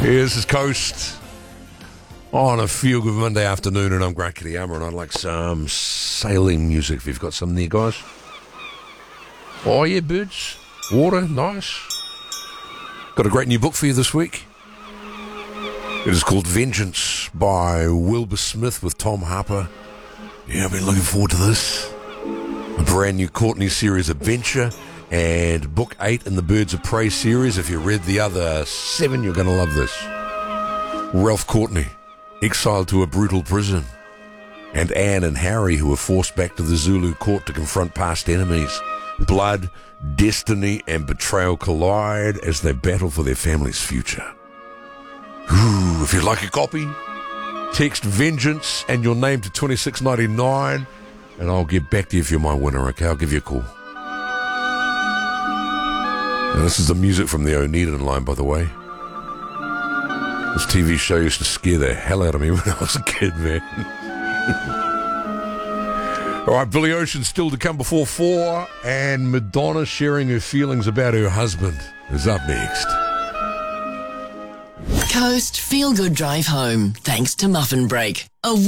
This is Coast on a feel-good Monday afternoon, and I'm Grant Kitayama, and I'd like some sailing music if you've got some there, guys. Oh, yeah, birds. Water, nice. Got a great new book for you this week. It is called Vengeance by Wilbur Smith with Tom Harper. Yeah, I've been looking forward to this. A brand new Courtney series adventure, and book 8 in the Birds of Prey series. If you read the other 7, you're going to love this. Ralph Courtney, exiled to a brutal prison, and Anne and Harry, who are forced back to the Zulu court to confront past enemies. Blood, destiny, and betrayal collide as they battle for their family's future. Ooh, if you'd like a copy, text Vengeance and your name to $26.99, and I'll get back to you if you're my winner, okay? I'll give you a call. Now, this is the music from the Oneida line, by the way. This TV show used to scare the hell out of me when I was a kid, man. All right, Billy Ocean still to come before 4, and Madonna sharing her feelings about her husband is up next. Coast Feel Good Drive Home, thanks to Muffin Break.